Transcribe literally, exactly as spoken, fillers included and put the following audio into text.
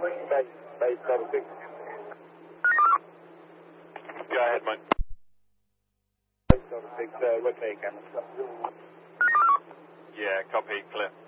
Base, base double six. Go ahead, mate. Base double six, uh, rotate camera. Yeah, copy, clear.